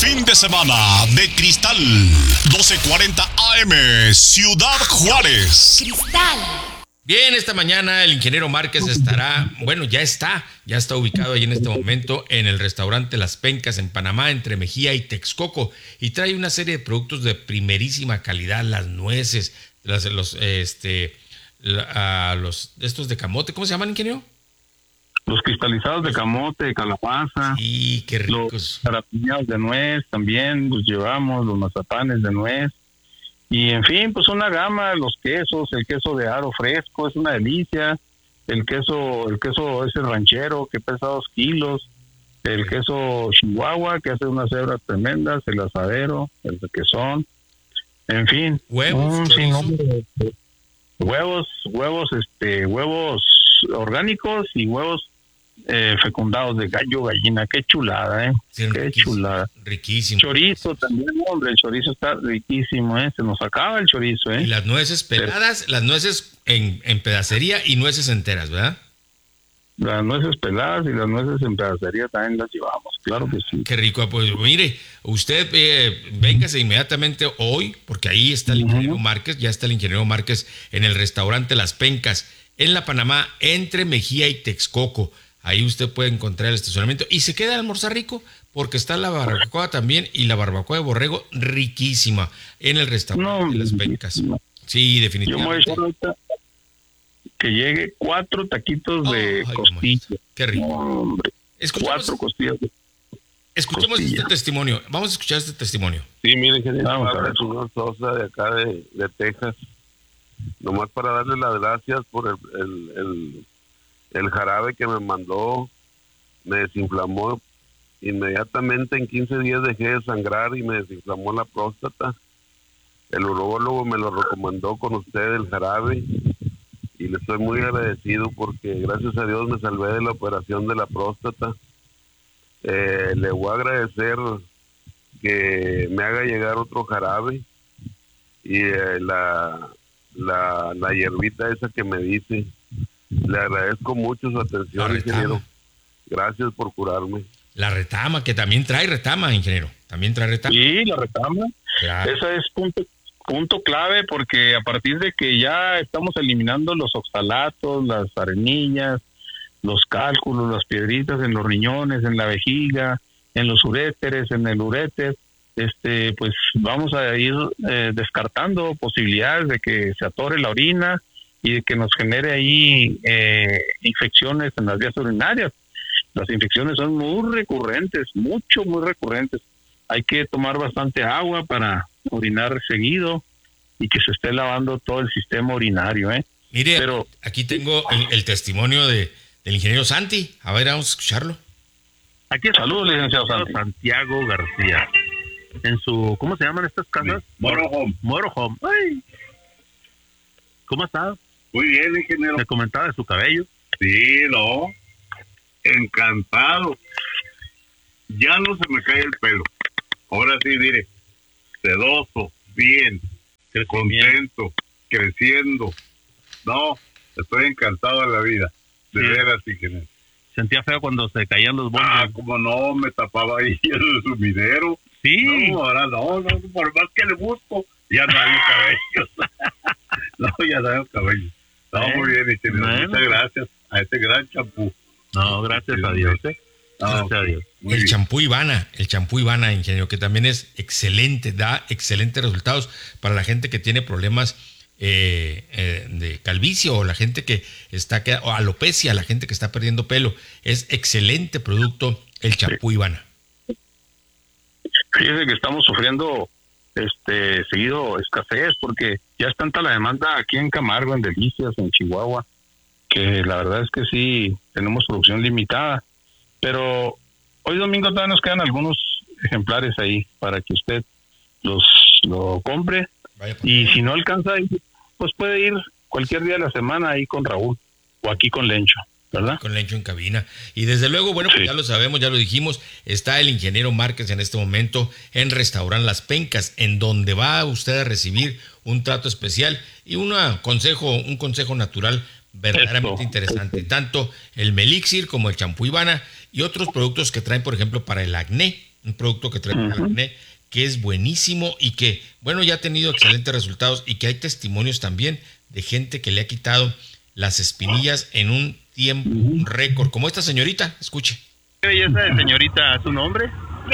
fin de semana de Cristal 1240 AM, Ciudad Juárez. Cristal. Bien, esta mañana el ingeniero Márquez estará, ya está ubicado ahí en este momento en el restaurante Las Pencas en Panamá, entre Mejía y Texcoco, y trae una serie de productos de primerísima calidad, las nueces, estos de camote, ¿cómo se llaman, ingeniero? Los cristalizados de camote, de calabaza. Sí, qué ricos. Los jalapeñados de nuez también los llevamos, los mazapanes de nuez. Y en fin, pues una gama, los quesos, el queso de aro fresco es una delicia, el queso ese ranchero que pesa 2 kilos, el queso chihuahua que hace unas hebras tremendas, el asadero, el requesón, en fin. Huevos, huevos orgánicos y huevos fecundados de gallo, gallina, qué chulada, sí, qué chulada. Riquísimo. Chorizo también, hombre, el chorizo está riquísimo, se nos acaba el chorizo, Y las nueces peladas, las nueces en pedacería y nueces enteras, ¿verdad? Las nueces peladas y las nueces en pedacería también las llevamos, claro que sí. Qué rico, pues mire, usted véngase inmediatamente hoy, porque ahí está el ingeniero Márquez, ya está el ingeniero Márquez en el restaurante Las Pencas, en la Panamá, entre Mejía y Texcoco. Ahí usted puede encontrar el estacionamiento y se queda a almorzar rico porque está la barbacoa también y la barbacoa de borrego riquísima en el restaurante de Las Pencas. Sí, definitivamente. Yo me voy a echar ahorita que llegue 4 taquitos de costilla. Qué rico. Hombre, 4 costillas. Escuchemos este testimonio. Vamos a escuchar este testimonio. Sí, mire, ingeniero, Vamos a ver. el señor Sosa de acá de Texas. Nomás para darle las gracias por el jarabe que me mandó, me desinflamó inmediatamente, en 15 días dejé de sangrar y me desinflamó la próstata. El urólogo me lo recomendó con usted, el jarabe, y le estoy muy agradecido porque gracias a Dios me salvé de la operación de la próstata. Le voy a agradecer que me haga llegar otro jarabe y la hierbita esa que me dice. Le agradezco mucho su atención, ingeniero. Gracias por curarme. La retama, que también trae retama, ingeniero. También trae retama. Sí, la retama. Claro. Ese es punto clave porque a partir de que ya estamos eliminando los oxalatos, las arenillas, los cálculos, las piedritas en los riñones, en la vejiga, en los uréteres, en el uréter, pues vamos a ir descartando posibilidades de que se atore la orina y de que nos genere ahí infecciones en las vías urinarias. Las infecciones son muy recurrentes, muy recurrentes. Hay que tomar bastante agua para orinar seguido y que se esté lavando todo el sistema urinario. Mire, pero aquí tengo el testimonio del ingeniero Santi. A ver, vamos a escucharlo. Aquí saludos, licenciado Santi. Santiago García. En su, ¿cómo se llaman estas casas? Moro Home. Ay. ¿Cómo está? Muy bien, ingeniero. Me comentaba de su cabello. Sí, no. Encantado. Ya no se me cae el pelo. Ahora sí, mire. Sedoso, bien, contento, creciendo. No, estoy encantado de la vida. De veras, ingeniero. Sentía feo cuando se caían los bordes. Como no, me tapaba ahí el sumidero. Sí. No, ahora no, por más que le busco, ya no hay cabello. No, ya no hay cabello. No, muy bien, ingeniero. Muchas gracias a este gran champú. No, gracias a Dios. Gracias a Dios. El champú Ivana, ingeniero, que también es excelente, da excelentes resultados para la gente que tiene problemas de calvicie o la gente que o alopecia, la gente que está perdiendo pelo. Es excelente producto el champú Ivana. Fíjese que estamos sufriendo seguido escasez porque ya es tanta la demanda aquí en Camargo, en Delicias, en Chihuahua, que la verdad es que sí tenemos producción limitada, pero hoy domingo todavía nos quedan algunos ejemplares ahí para que usted lo compre. Y si no alcanza, pues puede ir cualquier día de la semana ahí con Raúl o aquí con Lencho, ¿verdad? Con Lencho en cabina. Y desde luego, bueno, pues ya lo sabemos, ya lo dijimos, está el ingeniero Márquez en este momento en Restaurant Las Pencas, en donde va usted a recibir un trato especial y un consejo natural verdaderamente interesante. Tanto el Melixir como el champú Ivana y otros productos que traen, por ejemplo, para el acné. un producto que trae para el acné, que es buenísimo y que, bueno, ya ha tenido excelentes resultados y que hay testimonios también de gente que le ha quitado las espinillas en un tiempo récord, como esta señorita, escuche. ¿Qué belleza de señorita? ¿Su nombre?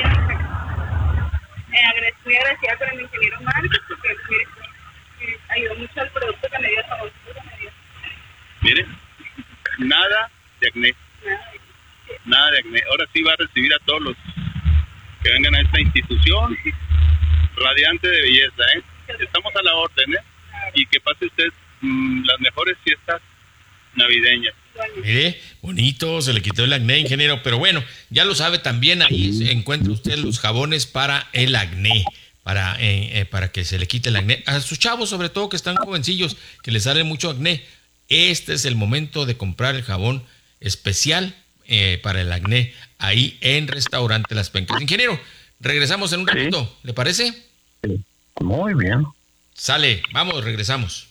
Muy agradecida con el ingeniero Márquez porque ayudó mucho al producto que me dio, el favorito que me dio. Mire, nada de acné. Nada de acné. Ahora sí va a recibir a todos los que vengan a esta institución radiante de belleza, ¿eh? Estamos a la orden, ¿eh? Y que pase usted las mejores fiestas navideñas. Mire, bonito, se le quitó el acné, ingeniero, pero bueno, ya lo sabe también, ahí encuentra usted los jabones para el acné, para que se le quite el acné. A sus chavos, sobre todo, que están jovencillos, que les sale mucho acné, este es el momento de comprar el jabón especial para el acné, ahí en Restaurante Las Pencas. Ingeniero, regresamos en un ratito, ¿le parece? Muy bien. Sale, vamos, regresamos.